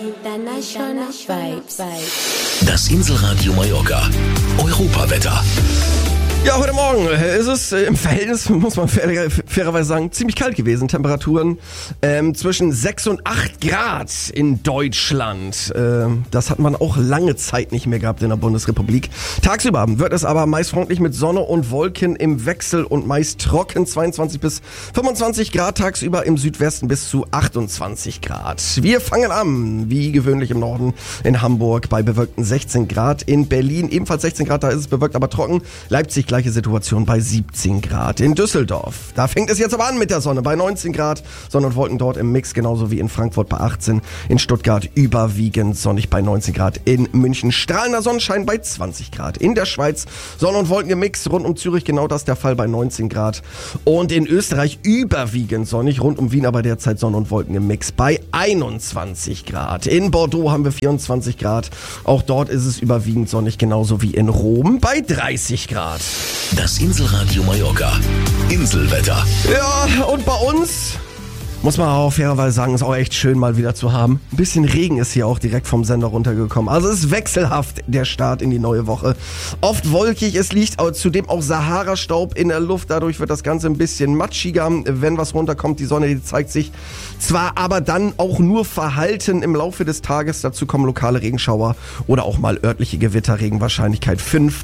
International Vibes. Das Inselradio Mallorca. Europawetter. Ja, heute Morgen ist es im Verhältnis, muss man fairerweise sagen, ziemlich kalt gewesen. Temperaturen zwischen 6 und 8 Grad in Deutschland. Das hat man auch lange Zeit nicht mehr gehabt in der Bundesrepublik. Tagsüber wird es aber meist freundlich mit Sonne und Wolken im Wechsel und meist trocken. 22 bis 25 Grad tagsüber, im Südwesten bis zu 28 Grad. Wir fangen an, wie gewöhnlich im Norden, in Hamburg bei bewölkten 16 Grad. In Berlin ebenfalls 16 Grad, da ist es bewölkt, aber trocken. Leipzig gleiche Situation bei 17 Grad. In Düsseldorf, da fängt es jetzt aber an mit der Sonne bei 19 Grad. Sonne und Wolken dort im Mix, genauso wie in Frankfurt bei 18. In Stuttgart überwiegend sonnig bei 19 Grad. In München strahlender Sonnenschein bei 20 Grad. In der Schweiz Sonne und Wolken im Mix, rund um Zürich genau das der Fall bei 19 Grad. Und in Österreich überwiegend sonnig, rund um Wien aber derzeit Sonne und Wolken im Mix bei 21 Grad. In Bordeaux haben wir 24 Grad. Auch dort ist es überwiegend sonnig, genauso wie in Rom bei 30 Grad. Das Inselradio Mallorca. Inselwetter. Ja, und bei uns muss man auch fairerweise sagen, ist auch echt schön mal wieder zu haben. Ein bisschen Regen ist hier auch direkt vom Sender runtergekommen. Also es ist wechselhaft der Start in die neue Woche. Oft wolkig, es liegt zudem auch Sahara-Staub in der Luft. Dadurch wird das Ganze ein bisschen matschiger, wenn was runterkommt. Die Sonne, die zeigt sich zwar, aber dann auch nur verhalten im Laufe des Tages. Dazu kommen lokale Regenschauer oder auch mal örtliche Gewitterregenwahrscheinlichkeit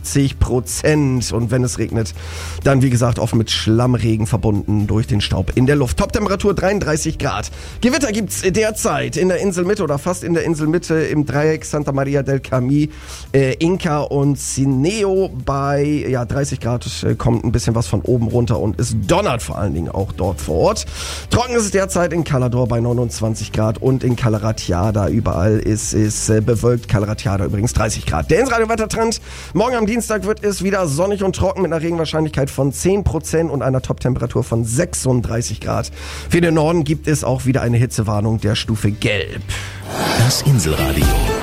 50%. Und wenn es regnet, dann wie gesagt oft mit Schlammregen verbunden durch den Staub in der Luft. Toptemperatur 33 Grad. Gewitter gibt's derzeit in der Inselmitte oder fast in der Inselmitte im Dreieck Santa Maria del Camí, Inca und Cineo bei 30 Grad. Kommt ein bisschen was von oben runter und es donnert vor allen Dingen auch dort vor Ort. Trocken ist es derzeit in Calador bei 29 Grad und in Cala Ratjada überall ist es bewölkt. Cala Ratjada übrigens 30 Grad. Der Inselradio-Wettertrend. Morgen am Dienstag wird es wieder sonnig und trocken mit einer Regenwahrscheinlichkeit von 10% und einer Toptemperatur von 36 Grad. Für den Norden gibt es auch wieder eine Hitzewarnung der Stufe Gelb. Das Inselradio.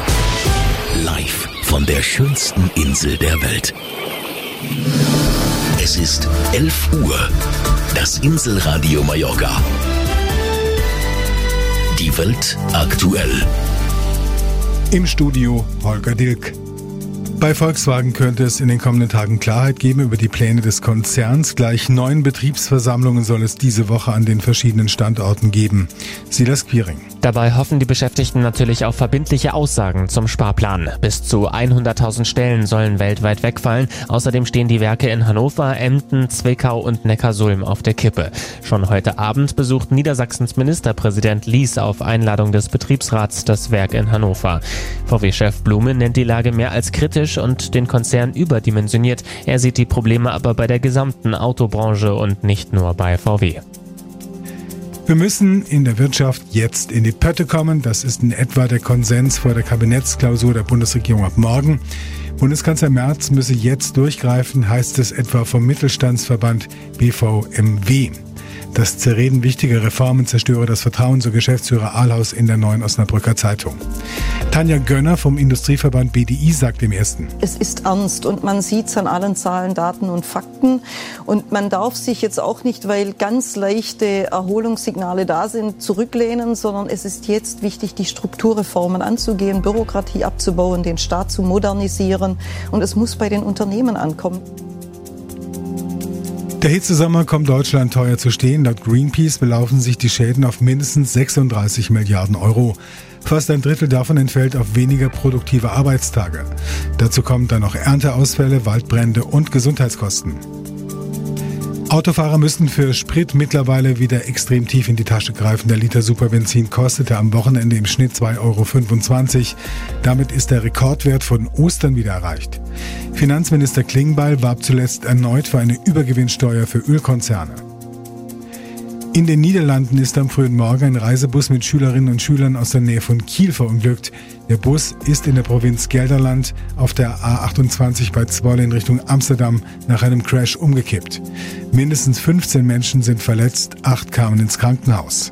Live von der schönsten Insel der Welt. Es ist 11 Uhr. Das Inselradio Mallorca. Die Welt aktuell. Im Studio Holger Dilk. Bei Volkswagen könnte es in den kommenden Tagen Klarheit geben über die Pläne des Konzerns. Gleich 9 Betriebsversammlungen soll es diese Woche an den verschiedenen Standorten geben. Silas Quiring. Dabei hoffen die Beschäftigten natürlich auf verbindliche Aussagen zum Sparplan. Bis zu 100.000 Stellen sollen weltweit wegfallen. Außerdem stehen die Werke in Hannover, Emden, Zwickau und Neckarsulm auf der Kippe. Schon heute Abend besucht Niedersachsens Ministerpräsident Lies auf Einladung des Betriebsrats das Werk in Hannover. VW-Chef Blume nennt die Lage mehr als kritisch und den Konzern überdimensioniert. Er sieht die Probleme aber bei der gesamten Autobranche und nicht nur bei VW. Wir müssen in der Wirtschaft jetzt in die Pötte kommen. Das ist in etwa der Konsens vor der Kabinettsklausur der Bundesregierung ab morgen. Bundeskanzler Merz müsse jetzt durchgreifen, heißt es etwa vom Mittelstandsverband BVMW. Das Zerreden wichtiger Reformen zerstöre das Vertrauen, so Geschäftsführer Ahlhaus in der Neuen Osnabrücker Zeitung. Tanja Gönner vom Industrieverband BDI sagt im Ersten: Es ist ernst und man sieht es an allen Zahlen, Daten und Fakten. Und man darf sich jetzt auch nicht, weil ganz leichte Erholungssignale da sind, zurücklehnen, sondern es ist jetzt wichtig, die Strukturreformen anzugehen, Bürokratie abzubauen, den Staat zu modernisieren. Und es muss bei den Unternehmen ankommen. Der Hitzesommer kommt Deutschland teuer zu stehen. Laut Greenpeace belaufen sich die Schäden auf mindestens 36 Milliarden Euro. Fast ein Drittel davon entfällt auf weniger produktive Arbeitstage. Dazu kommen dann noch Ernteausfälle, Waldbrände und Gesundheitskosten. Autofahrer müssen für Sprit mittlerweile wieder extrem tief in die Tasche greifen. Der Liter Superbenzin kostete am Wochenende im Schnitt 2,25 €. Damit ist der Rekordwert von Ostern wieder erreicht. Finanzminister Klingbeil warb zuletzt erneut für eine Übergewinnsteuer für Ölkonzerne. In den Niederlanden ist am frühen Morgen ein Reisebus mit Schülerinnen und Schülern aus der Nähe von Kiel verunglückt. Der Bus ist in der Provinz Gelderland auf der A28 bei Zwolle in Richtung Amsterdam nach einem Crash umgekippt. Mindestens 15 Menschen sind verletzt, 8 kamen ins Krankenhaus.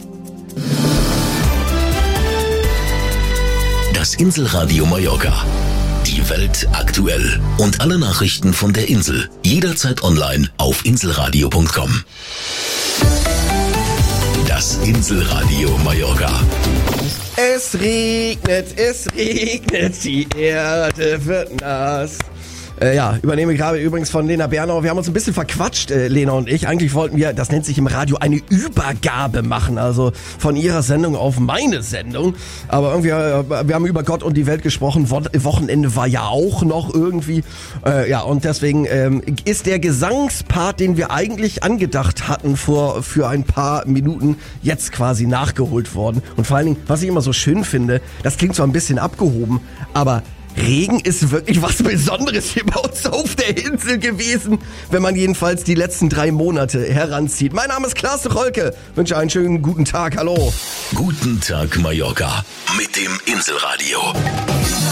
Das Inselradio Mallorca. Die Welt aktuell. Und alle Nachrichten von der Insel. Jederzeit online auf inselradio.com. Das Inselradio Mallorca. Es regnet, die Erde wird nass. Übernehme gerade übrigens von Lena Bernauer. Wir haben uns ein bisschen verquatscht, Lena und ich. Eigentlich wollten wir, das nennt sich im Radio, eine Übergabe machen. Also von ihrer Sendung auf meine Sendung. Aber irgendwie, wir haben über Gott und die Welt gesprochen. Wochenende war ja auch noch irgendwie. Und deswegen ist der Gesangspart, den wir eigentlich angedacht hatten für ein paar Minuten, jetzt quasi nachgeholt worden. Und vor allen Dingen, was ich immer so schön finde, das klingt zwar ein bisschen abgehoben, aber Regen ist wirklich was Besonderes hier bei uns auf der Insel gewesen, wenn man jedenfalls die letzten 3 Monate heranzieht. Mein Name ist Klaas Rolke, wünsche einen schönen guten Tag, hallo. Guten Tag Mallorca mit dem Inselradio.